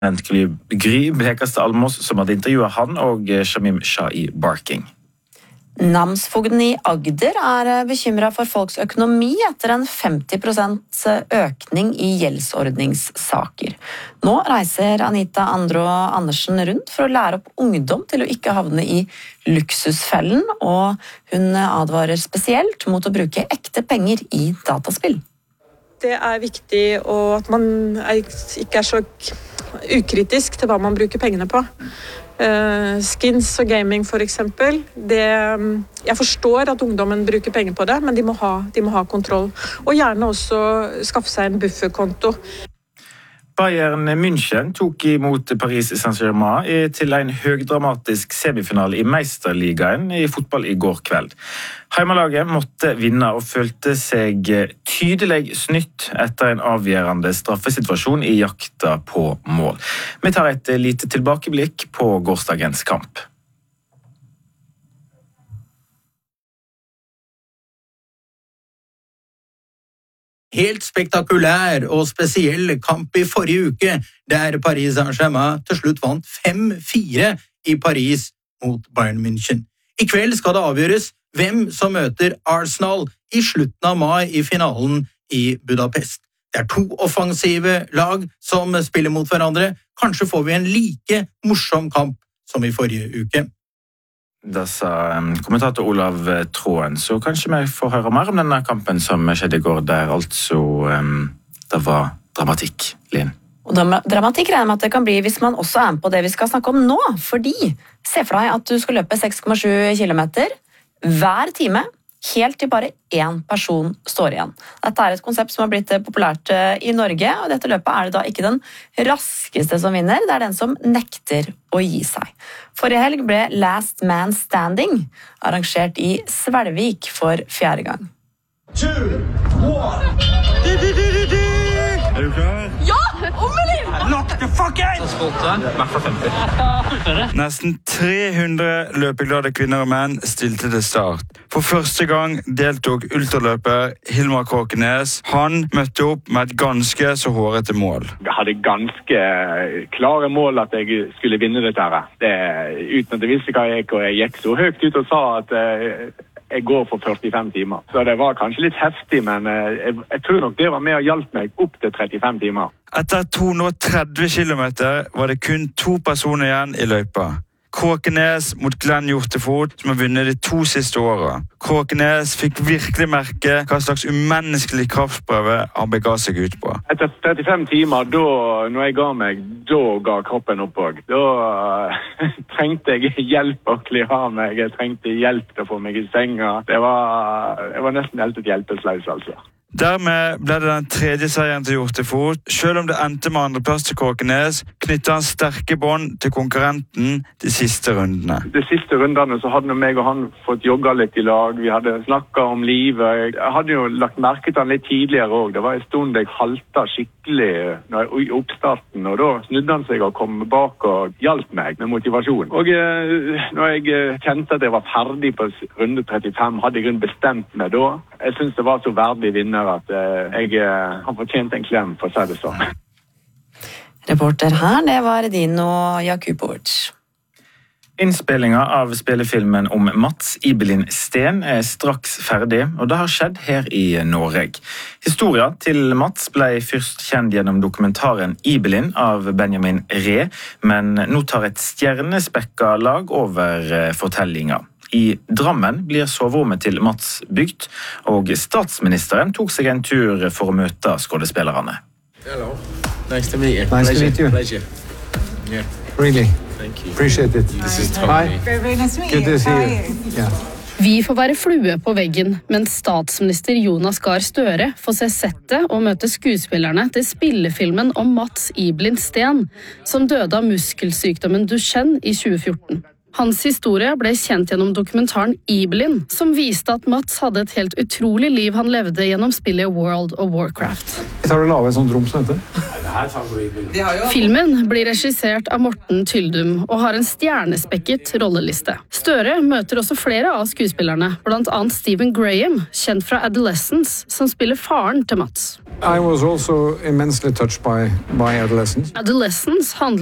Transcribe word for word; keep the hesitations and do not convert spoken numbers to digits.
Gry Blekastad Almås som hadde intervjuet han og Shamim Shah i Barking. Namsfogden i Agder er bekymret for folks økonomi etter en femti prosent økning i gjeldsordningssaker. Nå reiser Anita Andrå Andersen rundt for å lære opp ungdom til å ikke havne i luksusfellen, og hun advarer spesielt mot å bruke ekte penger i dataspill. Det er viktig at man ikke er så ukritisk til hva man bruker pengene på. Uh, skins og gaming for eksempel. Det, jeg forstår at ungdommen bruker penger på det, men de må ha, de må ha kontroll. Og gjerne også skaffe seg en bufferkonto. Bayern München tok imot Paris Saint-Germain til en høgdramatisk semifinale i Meisterligaen i fotball i går kveld. Heimelaget måtte vinne og følte seg tydelig snytt etter en avgjørende straffesituasjon i jakta på mål. Vi tar et lite tilbakeblikk på gårsdagens kamp. Helt spektakulær og spesiell kamp i forrige uke, der Paris Saint-Germain til slutt vant fem fire i Paris mot Bayern München. I kveld skal det avgjøres hvem som møter Arsenal i slutten av mai i finalen i Budapest. Det er to offensive lag som spiller mot hverandre. Kanskje får vi en like morsom kamp som i forrige uke. Da sa kommentator Olav Tråen, så kanskje vi får høre mer om denne kampen som skjedde i går, der altså det var dramatikk, Linn. Og dramatikk regner med at det kan bli hvis man også er med på det vi skal snakke om nå, fordi se for deg at du skal løpe seks komma sju kilometer hver time, helt til bare én person står igjen. Dette er et konsept som har blitt populært i Norge, og dette løpet er det da ikke den raskeste som vinner, det er den som nekter å gi seg. Forrige helg ble Last Man Standing arrangert i Svelvik for fjerde gang. Two, one. Er du klar? Ja! Omelig! Lock the fuck in! Nesten tre hundre løpeglade kvinner og menn stilte til start. For første gang deltok ultraløper Hilmar Kråkenes. Han møtte opp med et ganske så hårete mål. Jeg hadde ganske klare mål at jeg skulle vinne dette her. Det, uten at jeg visste hva jeg gikk, og jeg gikk så høyt ut og sa at jeg går for førtifem timer. Så det var kanskje litt heftig, men jeg, jeg tror nok det var med og hjalp meg opp til trettifem timer. Etter to hundre og tretti kilometer var det kun to personer igjen i løypa. Kråkenes mot Glenn Hjortefot, som har vunnet de to siste årene. Kråkenes fikk virkelig merke hva slags umenneskelig kraftprøve han bega seg ut på. Etter trettifem timer, da, når jeg ga meg, da ga kroppen opp også. Da uh, trengte jeg hjelp å kle av meg, jeg trengte hjelp til å få meg i senga. Det var, jeg var nesten helt et hjelpeløs, altså. Dermed ble det den tredje seieren til Hjortefot. Selv om det endte med andreplass til Kråkenes, knyttet han sterke bånd til konkurrenten de siste rundene. De siste rundene så hadde meg og han fått jogga litt i lag. Vi hadde snakket om livet. Jeg hadde jo lagt merke til han litt tidligere også. Det var en stund jeg halta skikkelig i oppstarten, og da snudde han seg og kom bak og hjalp meg med motivasjon. Og eh, når jeg kjente at jeg var ferdig på runde trettifem, hadde jeg bestemt meg da. Jeg synes det var så verdig vinner at uh, jeg uh, har fortjent en klem, for å si det sånn. Reporter her, det var Dino Jakubovic. Innspillingen av spillefilmen om Mats Ibelin Steen er straks ferdig, og det har skjedd her i Norge. Historien til Mats ble først kjent gjennom dokumentaren Ibelin av Benjamin Ree, men nå tar et stjernespekket lag over fortellingen. I Drammen blir soverommet til Mats bygd, og statsministeren tok seg en tur for å møte skådespillerne. Hello. Nice to meet you. Nice Pleasure. to meet you. Pleasure. Yeah. Really. Thank you. Appreciate it. This is Tommy. Hi. Very, very nice to meet you. Good to see How you. are you? Yeah. Vi får være flue på veggen, mens statsminister Jonas Gahr Støre får se settet og møte skuespillerne til spillefilmen om Mats Ibelin Steen, som døde av muskelsykdommen Duchenne i tjue fjorten. Hans historie ble kjent gjennom dokumentaren Ibelin, som viste at Mats hadde et helt utrolig liv han levde gjennom spillet World of Warcraft. Har du lavet en sånn rom som heter? Filmen blir regissert av Morten Tyldum og har en stjernespekket rolleliste. Støre møter også flere av skuespillerne, blant annet Stephen Graham, kjent fra Adolescence, som spiller faren til Mats. I was also immensely touched by, by Adolescence. Adolescence handler